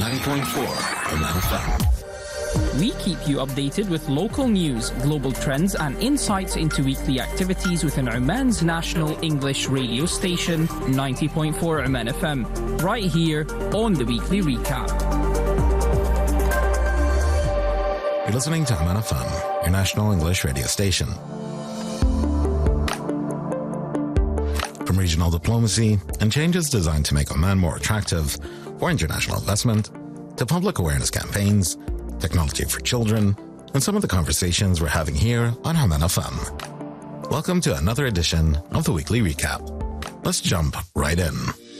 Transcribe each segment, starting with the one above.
90.4 Oman FM. We keep you updated with local news, global trends, and insights into weekly activities within Oman's national English radio station, 90.4 Oman FM, right here on the Weekly Recap. You're listening to Oman FM, your national English radio station. From regional diplomacy and changes designed to make Oman more attractive for international investment, to public awareness campaigns, technology for children, and some of the conversations we're having here on Oman FM. Welcome to another edition of the Weekly Recap. Let's jump right in.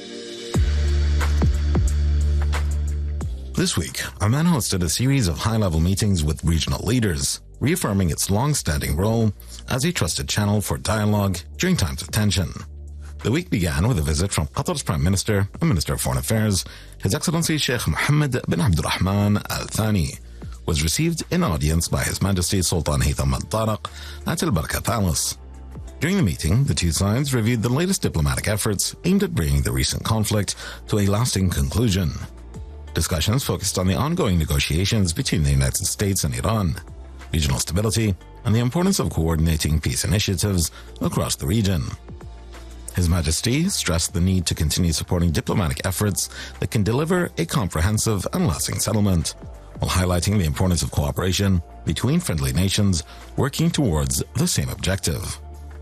This week, Oman hosted a series of high-level meetings with regional leaders, reaffirming its long-standing role as a trusted channel for dialogue during times of tension. The week began with a visit from Qatar's Prime Minister and Minister of Foreign Affairs, His Excellency Sheikh Mohammed bin Abdulrahman Al Thani, was received in audience by His Majesty Sultan Haitham Al Tariq at Al Baraka Palace. During the meeting, the two sides reviewed the latest diplomatic efforts aimed at bringing the recent conflict to a lasting conclusion. Discussions focused on the ongoing negotiations between the United States and Iran, regional stability, and the importance of coordinating peace initiatives across the region. His Majesty stressed the need to continue supporting diplomatic efforts that can deliver a comprehensive and lasting settlement, while highlighting the importance of cooperation between friendly nations working towards the same objective.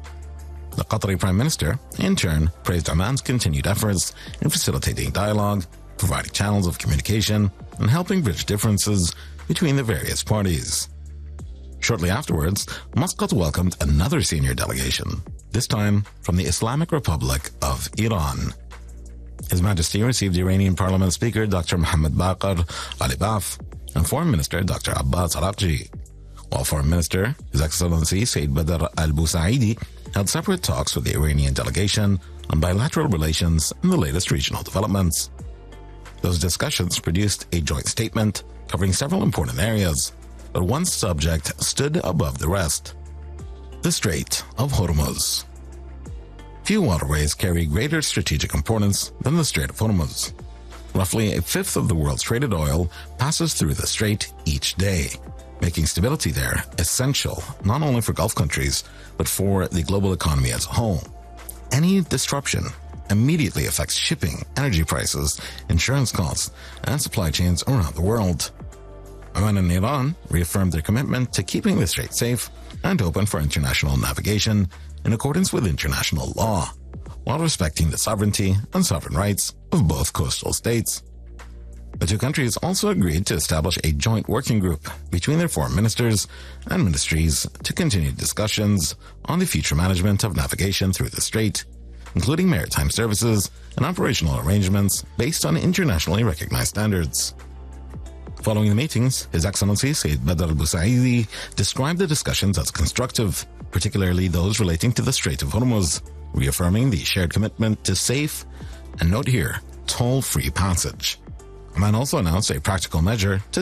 The Qatari Prime Minister, in turn, praised Oman's continued efforts in facilitating dialogue, providing channels of communication, and helping bridge differences between the various parties. Shortly afterwards, Muscat welcomed another senior delegation, this time from the Islamic Republic of Iran. His Majesty received Iranian Parliament Speaker Dr. Mohammad Baqir Ghalibaf and Foreign Minister Dr. Abbas Araghchi, while Foreign Minister, His Excellency Said Badr al-Busaidi, held separate talks with the Iranian delegation on bilateral relations and the latest regional developments. Those discussions produced a joint statement covering several important areas, but one subject stood above the rest: the Strait of Hormuz. Few waterways carry greater strategic importance than the Strait of Hormuz. Roughly a fifth of the world's traded oil passes through the strait each day, making stability there essential not only for Gulf countries, but for the global economy as a whole. Any disruption immediately affects shipping, energy prices, insurance costs, and supply chains around the world. Oman and Iran reaffirmed their commitment to keeping the strait safe and open for international navigation in accordance with international law, while respecting the sovereignty and sovereign rights of both coastal states. The two countries also agreed to establish a joint working group between their foreign ministers and ministries to continue discussions on the future management of navigation through the strait, including maritime services and operational arrangements based on internationally recognized standards. Following the meetings, His Excellency Said Badr al-Busaidi described the discussions as constructive, particularly those relating to the Strait of Hormuz, reaffirming the shared commitment to safe, and note here, toll-free passage. Oman also announced a practical measure to